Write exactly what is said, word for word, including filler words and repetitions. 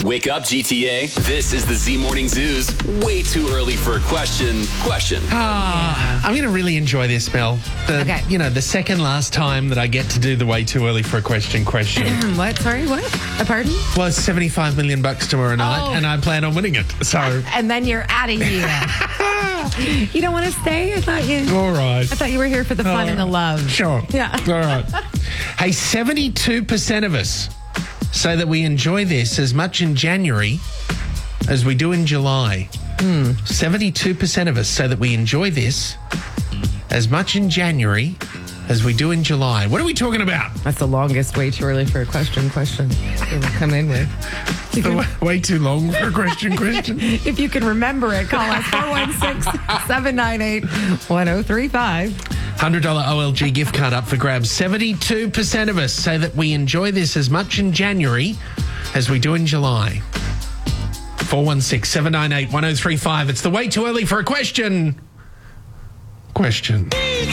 Wake up, G T A. This is the Z Morning Zoo's way too early for a question. Question. Ah, I'm going to really enjoy this, Mel. The, Okay. You know, the second last time that I get to do the way too early for a question question. What? Sorry, what? A pardon? Well, it's seventy-five million bucks tomorrow night, Oh. and I plan on winning it. So, And then you're out of here. You don't want to stay? I thought you. all right. I thought you were here for the fun and the love. Sure. Yeah. All right. Hey, seventy-two percent of us say that we enjoy this as much in January as we do in July. Hmm. seventy-two percent of us say that we enjoy this as much in January as we do in July. What are we talking about? That's the longest way too early for a question. Question. They will come in with. You can- Way, way too long for a question question. if you can remember it, call us four one six, seven nine eight, one oh three five. one hundred dollars O L G gift card up for grabs. seventy-two percent of us say that we enjoy this as much in January as we do in July. four one six, seven nine eight, one oh three five. It's the way too early for a question. Question.